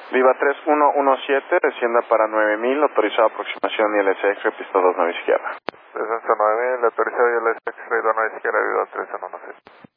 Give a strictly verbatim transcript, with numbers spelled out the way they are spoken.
Viva tres uno uno siete, descienda para nueve mil, autorizado aproximación I L S X, pista dos nueve izquierda. Descenso nueve mil, autorizado I L S X, nueve izquierda, Viva tres uno.